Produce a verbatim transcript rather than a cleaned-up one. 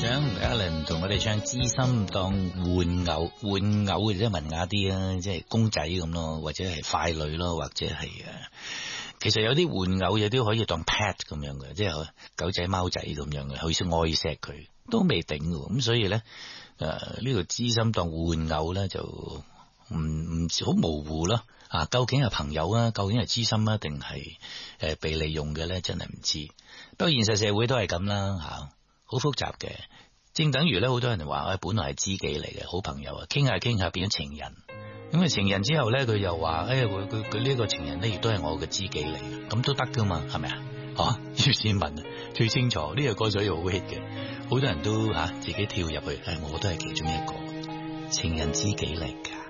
想 Alan 同我哋唱知心當玩偶，玩偶即係文雅啲啊，即係公仔咁咯，或者係傀儡咯，或者係誒，其實有啲玩偶有啲可以當 pet 咁樣嘅，即係狗仔貓仔咁樣嘅，好似愛錫佢都未定嘅，咁所以咧誒呢個知心當玩偶咧就唔唔好模糊咯。啊，究竟係朋友啊，究竟係知心啊，定係誒被利用嘅咧？真係唔知。不過現實社會都係咁啦，吓好複雜嘅。正等於咧，好多人話誒，本來係知己嚟嘅好朋友啊，傾下傾下變咗情人。咁啊，情人之後咧，佢又話誒，佢佢佢呢個情人咧，亦都係我嘅知己嚟嘅，咁都得噶嘛？係咪啊？吓，葉倩文最清楚呢個歌仔又好 hit 嘅，好多人都吓自己跳入去，誒，我都係其中一個情人知己嚟噶。